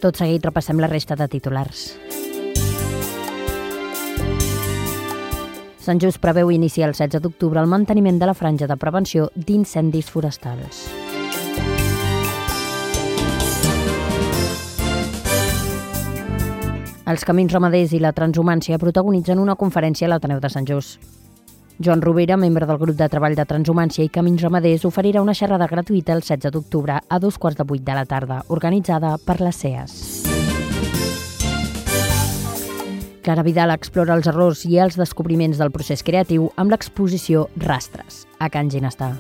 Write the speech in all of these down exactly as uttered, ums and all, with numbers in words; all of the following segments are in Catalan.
Tot seguit repassem la resta de titulars. Sant Just preveu iniciar el setze d'octubre el manteniment de la franja de prevenció d'incendis forestals. Els Camins Ramaders i la Transhumància protagonitzen una conferència a l'Ateneu de Sant Just. Joan Rovira, membre del grup de treball de Transhumància i Camins Ramaders, oferirà una xerrada gratuïta el setze d'octubre a dos quarts de vuit de la tarda, organitzada per les C E A S. Clara Vidal explora els errors i els descobriments del procés creatiu amb l'exposició Rastres, a Can Ginestar.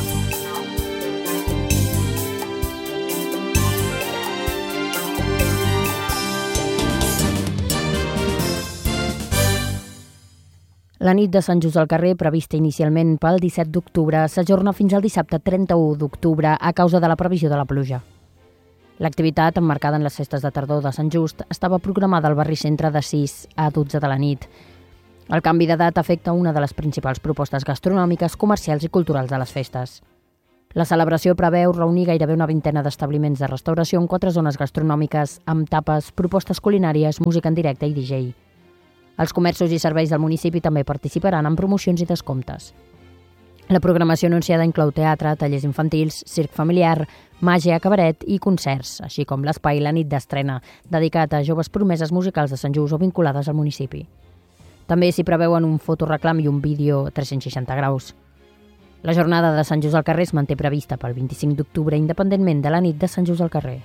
La nit de Sant Just al carrer, prevista inicialment pel disset d'octubre, s'ajorna fins al dissabte trenta-u d'octubre a causa de la previsió de la pluja. L'activitat, emmarcada en les festes de tardor de Sant Just, estava programada al barri centre de sis a dotze de la nit. El canvi de data afecta una de les principals propostes gastronòmiques, comercials i culturals de les festes. La celebració preveu reunir gairebé una vintena d'establiments de restauració en quatre zones gastronòmiques amb tapes, propostes culinàries, música en directe i D J. Els comerços i serveis del municipi també participaran en promocions i descomptes. La programació anunciada inclou teatre, tallers infantils, circ familiar, màgia, cabaret i concerts, així com l'espai La nit d'estrena, dedicat a joves promeses musicals de Sant Just o vinculades al municipi. També s'hi preveuen un fotoreclam i un vídeo tres-cents seixanta graus. La jornada de Sant Just al carrer es manté prevista pel vint-i-cinc d'octubre, independentment de la nit de Sant Just al carrer.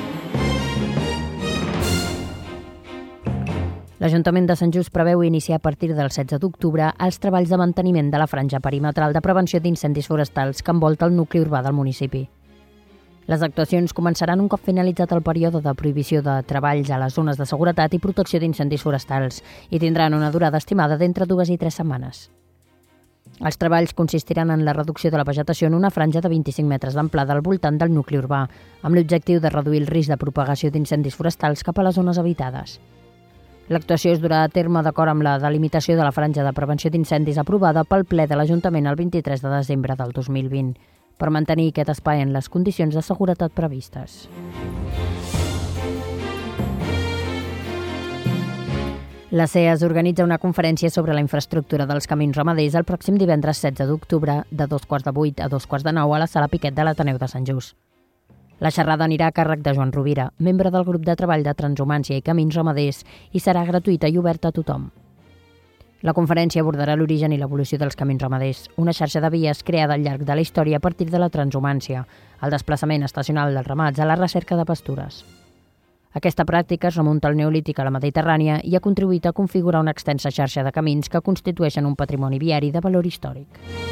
L'Ajuntament de Sant Just preveu iniciar a partir del setze d'octubre els treballs de manteniment de la franja perimetral de prevenció d'incendis forestals que envolta el nucli urbà del municipi. Les actuacions començaran un cop finalitzat el període de prohibició de treballs a les zones de seguretat i protecció d'incendis forestals i tindran una durada estimada d'entre dues i tres setmanes. Els treballs consistiran en la reducció de la vegetació en una franja de vint-i-cinc metres d'amplada al voltant del nucli urbà, amb l'objectiu de reduir el risc de propagació d'incendis forestals cap a les zones habitades. L'actuació es durà a terme d'acord amb la delimitació de la franja de prevenció d'incendis aprovada pel ple de l'Ajuntament el vint-i-tres de desembre del dos mil vint, per mantenir aquest espai en les condicions de seguretat previstes. La C E A S organitza una conferència sobre la infraestructura dels Camins Ramaders el pròxim divendres setze d'octubre de dos quarts de vuit a dos quarts de nou a la sala Piquet de l'Ateneu de Sant Just. La xerrada anirà a càrrec de Joan Rovira, membre del grup de treball de Transhumància i Camins Ramaders, i serà gratuïta i oberta a tothom. La conferència abordarà l'origen i l'evolució dels Camins Ramaders, una xarxa de vies creada al llarg de la història a partir de la transhumància, el desplaçament estacional dels ramats a la recerca de pastures. Aquesta pràctica es remunta al Neolític a la Mediterrània i ha contribuït a configurar una extensa xarxa de camins que constitueixen un patrimoni viari de valor històric.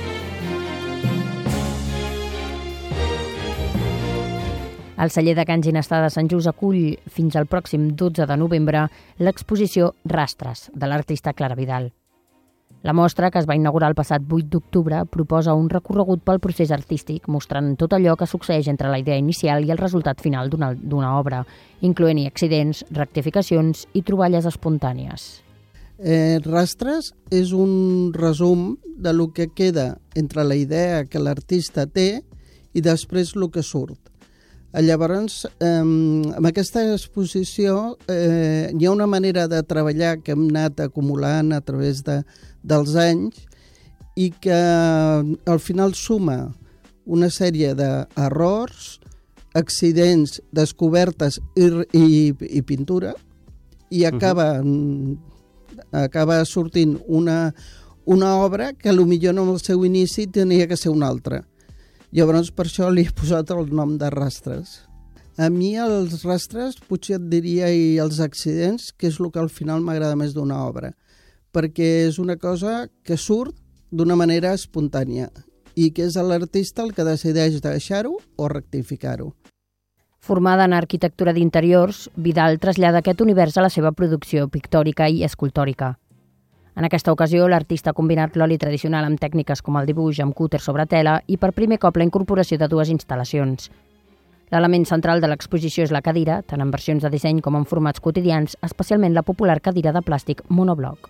El celler de Can Ginestar de Sant Just acull fins al pròxim dotze de novembre l'exposició Rastres, de l'artista Clara Vidal. La mostra, que es va inaugurar el passat vuit d'octubre, proposa un recorregut pel procés artístic, mostrant tot allò que succeeix entre la idea inicial i el resultat final d'una, d'una obra, incloent-hi accidents, rectificacions i troballes espontànies. Eh, Rastres és un resum de lo que queda entre la idea que l'artista té i després el que surt. Llavors, eh, amb aquesta exposició eh, hi ha una manera de treballar que hem anat acumulant a través de, dels anys i que al final suma una sèrie d'errors, accidents, descobertes i, i, i pintura i acaba, uh-huh. acaba sortint una, una obra que potser en el seu inici tenia que ser una altra. Llavors, per això li he posat el nom de Rastres. A mi els rastres, potser et diria, i els accidents, que és el que al final m'agrada més d'una obra, perquè és una cosa que surt d'una manera espontània i que és l'artista el que decideix deixar-ho o rectificar-ho. Formada en arquitectura d'interiors, Vidal trasllada aquest univers a la seva producció pictòrica i escultòrica. En aquesta ocasió, l'artista ha combinat l'oli tradicional amb tècniques com el dibuix amb cúter sobre tela i per primer cop la incorporació de dues instal·lacions. L'element central de l'exposició és la cadira, tant en versions de disseny com en formats quotidians, especialment la popular cadira de plàstic monobloc.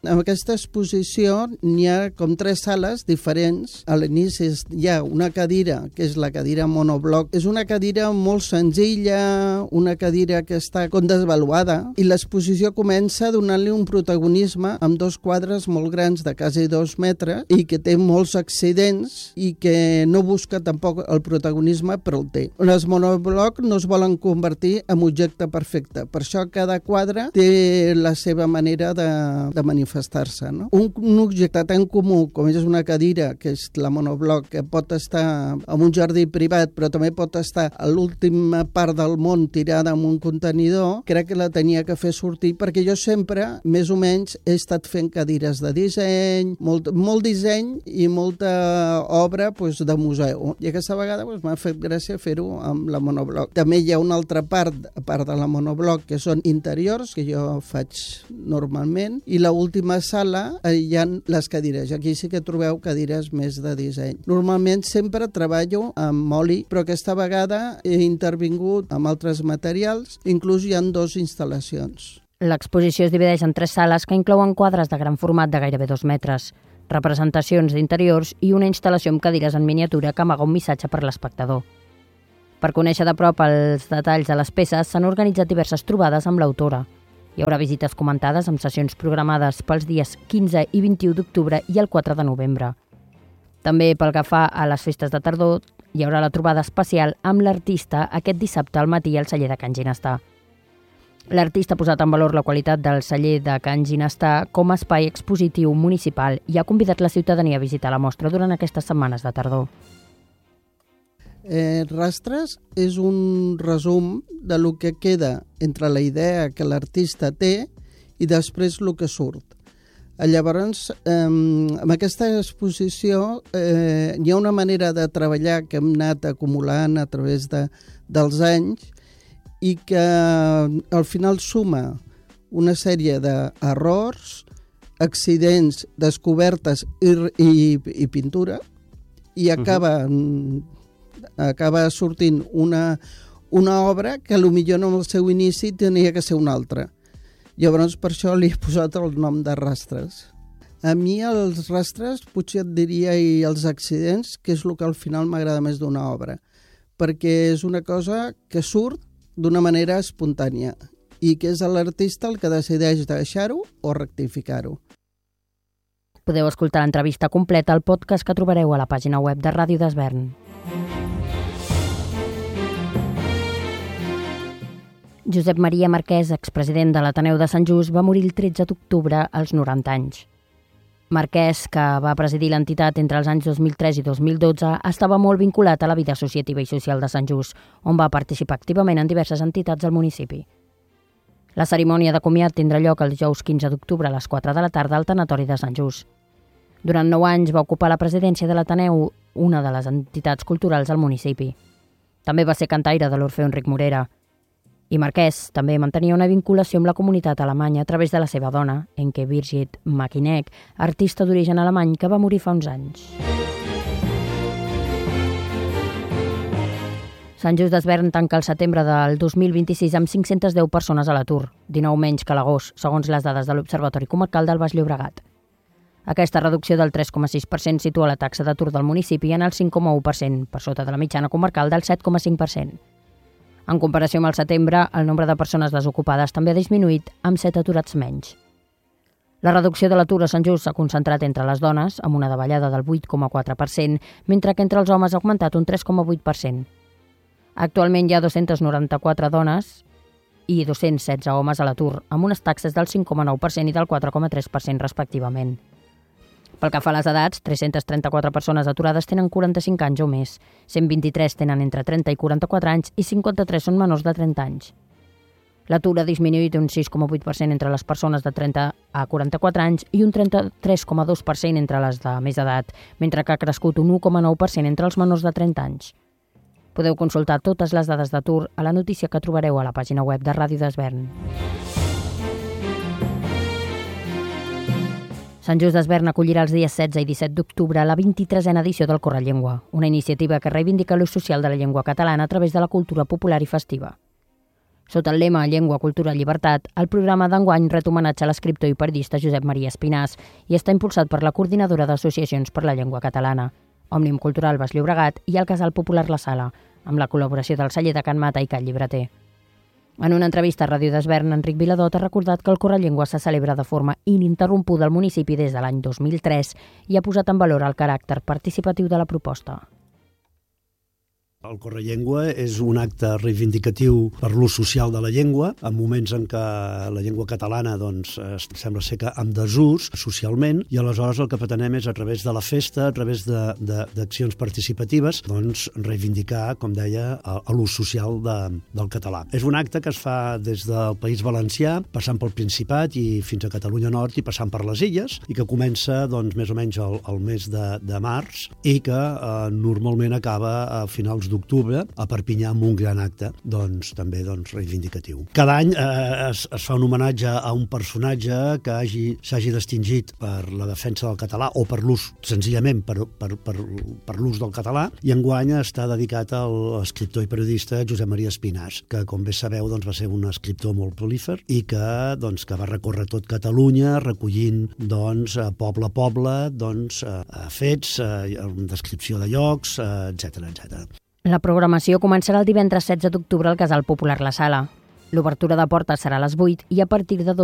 En aquesta exposició n'hi ha com tres sales diferents. A l'inici hi ha una cadira, que és la cadira monobloc. És una cadira molt senzilla, una cadira que està com desvaluada, i l'exposició comença donant-li un protagonisme amb dos quadres molt grans de quasi dos metres i que té molts accidents i que no busca tampoc el protagonisme, però el té. Les monobloc no es volen convertir en objecte perfecte. Per això cada quadre té la seva manera de, de manifestar-se. No? Un, un objecte tan comú com és una cadira, que és la monobloc, que pot estar en un jardí privat, però també pot estar a l'última part del món tirada en un contenidor, crec que la tenia que fer sortir, perquè jo sempre, més o menys, he estat fent cadires de disseny, molt, molt disseny i molta obra pues, de museu. I aquesta vegada pues, m'ha fet gràcia fer-ho amb la monobloc. També hi ha una altra part, a part de la monobloc, que són interiors, que jo faig normalment, i l'última sala hi ha les cadires. Aquí sí que trobeu cadires més de disseny. Normalment sempre treballo amb oli, però aquesta vegada he intervingut amb altres materials, inclús hi ha dues instal·lacions. L'exposició es divideix en tres sales que inclouen quadres de gran format de gairebé dos metres, representacions d'interiors i una instal·lació amb cadires en miniatura que amaga un missatge per l'espectador. Per conèixer de prop els detalls de les peces s'han organitzat diverses trobades amb l'autora. Hi haurà visites comentades amb sessions programades pels dies quinze i vint-i-u d'octubre i el quatre de novembre. També pel que fa a les festes de tardor, hi haurà la trobada especial amb l'artista aquest dissabte al matí al celler de Can Ginestà. L'artista ha posat en valor la qualitat del celler de Can Ginestà com a espai expositiu municipal i ha convidat la ciutadania a visitar la mostra durant aquestes setmanes de tardor. Eh, Rastres és un resum de lo que queda entre la idea que l'artista té i després el que surt. Llavors, eh, amb aquesta exposició eh, hi ha una manera de treballar que hem anat acumulant a través de, dels anys i que al final suma una sèrie d'errors, accidents, descobertes i, i, i pintura, i acaba, uh-huh. acaba sortint una, una obra que potser en el seu inici tenia que ser una altra. Llavors per això li he posat el nom de Rastres. A mi els rastres potser et diria i els accidents, que és el que al final m'agrada més d'una obra, perquè és una cosa que surt d'una manera espontània i que és l'artista el que decideix deixar-ho o rectificar-ho. Podeu escoltar l'entrevista completa al podcast que trobareu a la pàgina web de Ràdio d'Esvern. Josep Maria Marquès, expresident de l'Ateneu de Sant Just, va morir el tretze d'octubre als noranta anys. Marquès, que va presidir l'entitat entre els anys dos mil tres i dos mil dotze, estava molt vinculat a la vida associativa i social de Sant Just, on va participar activament en diverses entitats del municipi. La cerimònia de comiat tindrà lloc el dijous quinze d'octubre a les quatre de la tarda al tanatori de Sant Just. Durant nou anys va ocupar la presidència de l'Ateneu, una de les entitats culturals del municipi. També va ser cantaire de l'Orfeó Enric Morera. I Marquès també mantenia una vinculació amb la comunitat alemanya a través de la seva dona, Enke Birgit Makinek, artista d'origen alemany que va morir fa uns anys. Sant Just d'Esvern tanca el setembre del dos mil vint-i-sis amb cinc-centes deu persones a l'atur, dinou menys que l'agost, segons les dades de l'Observatori Comarcal del Baix Llobregat. Aquesta reducció del tres coma sis per cent situa la taxa d'atur del municipi en el cinc coma u per cent, per sota de la mitjana comarcal del set coma cinc per cent. En comparació amb el setembre, el nombre de persones desocupades també ha disminuït, amb set aturats menys. La reducció de l'atur a Sant Just s'ha concentrat entre les dones, amb una davallada del vuit coma quatre per cent, mentre que entre els homes ha augmentat un tres coma vuit per cent. Actualment hi ha dos-centes noranta-quatre dones i dos-cents setze homes a l'atur, amb unes taxes del cinc coma nou per cent i del quatre coma tres per cent respectivament. Pel que fa a les edats, tres-centes trenta-quatre persones aturades tenen quaranta-cinc anys o més, cent vint-i-tres tenen entre trenta i quaranta-quatre anys i cinquanta-tres són menors de trenta anys. L'atur ha disminuït un sis coma vuit per cent entre les persones de trenta a quaranta-quatre anys i un trenta-tres coma dos per cent entre les de més edat, mentre que ha crescut un u coma nou per cent entre els menors de trenta anys. Podeu consultar totes les dades d'atur a la notícia que trobareu a la pàgina web de Ràdio d'Esvern. Sant Just d'Esvern acollirà els dies setze i disset d'octubre la vint-i-tresena edició del Correllengua, una iniciativa que reivindica l'ús social de la llengua catalana a través de la cultura popular i festiva. Sota el lema Llengua, Cultura, Llibertat, el programa d'enguany ret homenatge a l'escriptor i periodista Josep Maria Espinàs i està impulsat per la Coordinadora d'Associacions per la Llengua Catalana, Òmnium Cultural Baix Llobregat i el Casal Popular La Sala, amb la col·laboració del celler de Can Mata i Can Llibreter. En una entrevista a Ràdio d'Esvern, Enric Viladot ha recordat que el Correllengua se celebra de forma ininterrompuda al municipi des de l'any dos mil tres i ha posat en valor el caràcter participatiu de la proposta. El Correllengua és un acte reivindicatiu per l'ús social de la llengua, en moments en què la llengua catalana doncs, sembla ser que en desús socialment, i aleshores el que pretenem és, a través de la festa, a través d'accions participatives, doncs, reivindicar, com deia, l'ús social de, del català. És un acte que es fa des del País Valencià, passant pel Principat i fins a Catalunya Nord i passant per les Illes, i que comença doncs, més o menys al, al mes de, de març i que eh, normalment acaba a finals d'octubre a Perpinyà amb un gran acte doncs, també doncs, reivindicatiu. Cada any eh, es, es fa un homenatge a un personatge que hagi, s'hagi distingit per la defensa del català o per l'ús, senzillament per, per, per, per l'ús del català, i enguany està dedicat a l'escriptor i periodista Josep Maria Espinàs, que com bé sabeu doncs, va ser un escriptor molt prolífer i que, doncs, que va recórrer tot Catalunya recollint doncs, poble a poble doncs, fets, descripció de llocs, etcètera etcètera. La programació començarà el divendres setze d'octubre al Casal Popular La Sala. L'obertura de portes serà a les vuit i a partir de dos